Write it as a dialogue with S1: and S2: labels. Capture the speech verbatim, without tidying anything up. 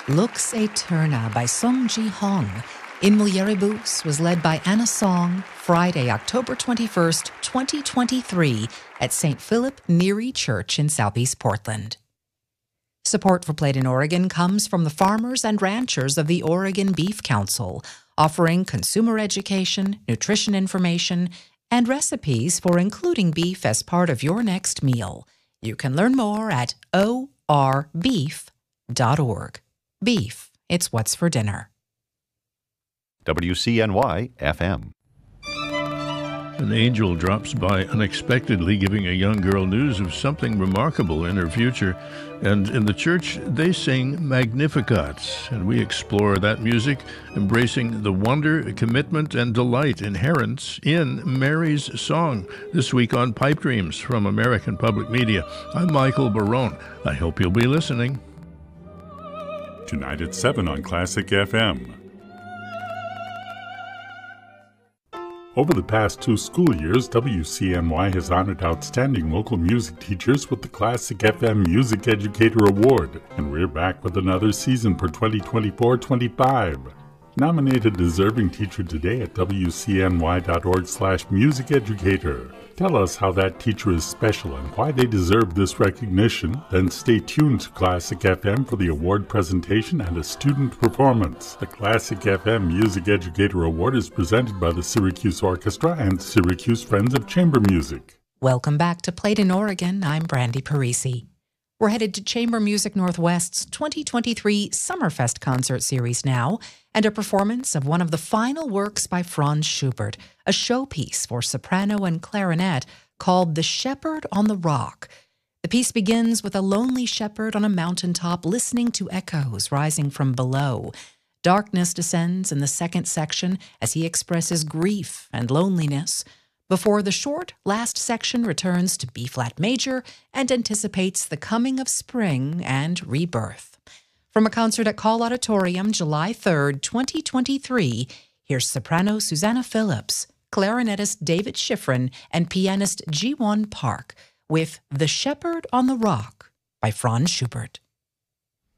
S1: Lux Aeterna by Song Ji-hong in Mulieribus was led by Anna Song Friday, October twenty-first, twenty twenty-three at Saint Philip Neri Church in Southeast Portland. Support for Played in Oregon comes from the farmers and ranchers of the Oregon Beef Council, offering consumer education, nutrition information, and recipes for including beef as part of your next meal. You can learn more at o r beef dot org. Beef, it's what's for dinner.
S2: W C N Y F M.
S3: An angel drops by unexpectedly, giving a young girl news of something remarkable in her future. And in the church, they sing Magnificat, and we explore that music, embracing the wonder, commitment, and delight inherent in Mary's song. This week on Pipe Dreams from American Public Media, I'm Michael Barone. I hope you'll be listening.
S4: Tonight at seven on Classic F M. Over the past two school years, W C N Y has honored outstanding local music teachers with the Classic F M Music Educator Award, and we're back with another season for twenty twenty-four twenty-five. Nominate a deserving teacher today at W C N Y dot org slash music educator. Tell us how that teacher is special and why they deserve this recognition. Then stay tuned to Classic F M for the award presentation and a student performance. The Classic F M Music Educator Award is presented by the Syracuse Orchestra and Syracuse Friends of Chamber Music.
S1: Welcome back to Played in Oregon. I'm Brandy Parisi. We're headed to Chamber Music Northwest's twenty twenty-three Summerfest concert series now, and a performance of one of the final works by Franz Schubert, a showpiece for soprano and clarinet called The Shepherd on the Rock. The piece begins with a lonely shepherd on a mountaintop listening to echoes rising from below. Darkness descends in the second section as he expresses grief and loneliness, before the short last section returns to B-flat major and anticipates the coming of spring and rebirth. From a concert at Call Auditorium, July third, twenty twenty-three, here's soprano Susanna Phillips, clarinetist David Schifrin, and pianist Ji-won Park with The Shepherd on the Rock by Franz Schubert.